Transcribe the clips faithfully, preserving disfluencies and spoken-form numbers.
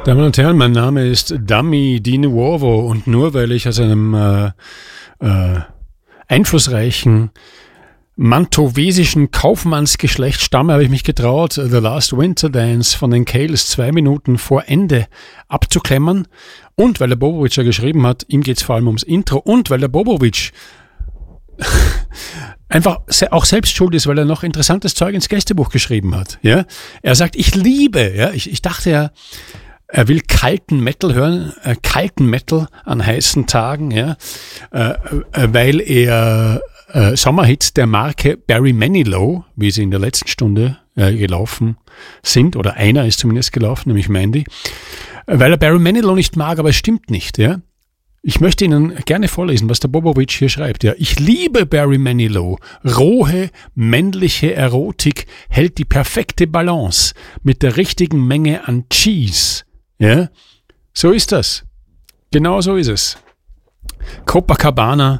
Damen und Herren, mein Name ist Dummy Di Nuovo und nur weil ich aus einem äh, äh, einflussreichen mantovesischen Kaufmannsgeschlecht stamme, habe ich mich getraut, The Last Winter Dance von den Cales zwei Minuten vor Ende abzuklemmen. Und weil der Bobovic ja geschrieben hat, ihm geht es vor allem ums Intro, und weil der Bobovic einfach auch selbst schuld ist, weil er noch interessantes Zeug ins Gästebuch geschrieben hat. Ja? Er sagt, ich liebe, ja, ich, ich dachte ja, er will kalten Metal hören, äh, kalten Metal an heißen Tagen, ja, äh, äh, weil er äh, Sommerhits der Marke Barry Manilow, wie sie in der letzten Stunde äh, gelaufen sind, oder einer ist zumindest gelaufen, nämlich Mandy, äh, weil er Barry Manilow nicht mag, aber es stimmt nicht, ja. Ich möchte Ihnen gerne vorlesen, was der Bobovic hier schreibt. Ja, ich liebe Barry Manilow. Rohe, männliche Erotik hält die perfekte Balance mit der richtigen Menge an Cheese. Ja, so ist das. Genau so ist es. Copacabana,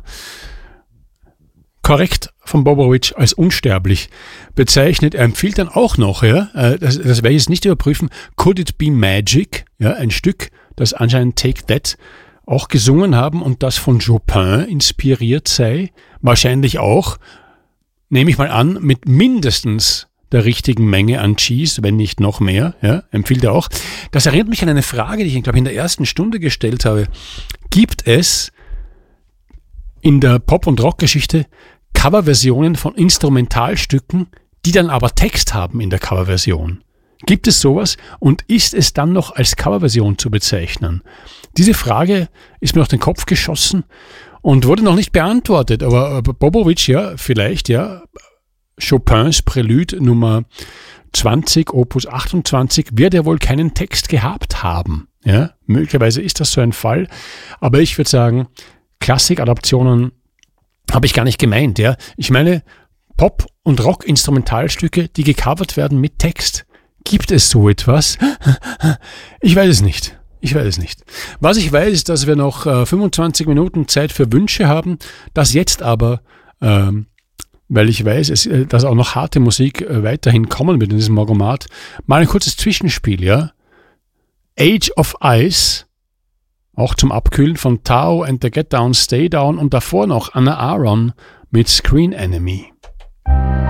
korrekt von Bobovic als unsterblich bezeichnet. Er empfiehlt dann auch noch, ja, das, das werde ich jetzt nicht überprüfen, Could It Be Magic, ja, ein Stück, das anscheinend Take That auch gesungen haben und das von Chopin inspiriert sei. Wahrscheinlich auch, nehme ich mal an, mit mindestens der richtigen Menge an Cheese, wenn nicht noch mehr, ja, empfiehlt er auch. Das erinnert mich an eine Frage, die ich, glaube ich, in der ersten Stunde gestellt habe. Gibt es in der Pop- und Rockgeschichte Coverversionen von Instrumentalstücken, die dann aber Text haben in der Coverversion? Gibt es sowas und ist es dann noch als Coverversion zu bezeichnen? Diese Frage ist mir auf den Kopf geschossen und wurde noch nicht beantwortet, aber, aber Bobovic, ja, vielleicht, ja, Chopins Prälude Nummer zwanzig, Opus achtundzwanzig, wird ja wohl keinen Text gehabt haben. Ja, möglicherweise ist das so ein Fall, aber ich würde sagen, Klassikadaptionen habe ich gar nicht gemeint. Ja. Ich meine Pop- und Rock-Instrumentalstücke, die gecovert werden mit Text. Gibt es so etwas? Ich weiß es nicht. Ich weiß es nicht. Was ich weiß, ist, dass wir noch äh, fünfundzwanzig Minuten Zeit für Wünsche haben, dass jetzt aber, ähm, weil ich weiß, es, äh, dass auch noch harte Musik äh, weiterhin kommen wird in diesem Morgomat, mal ein kurzes Zwischenspiel, ja? Age of Ice, auch zum Abkühlen von Tao and the Get Down, Stay Down und davor noch Anna Aaron mit Screen Enemy.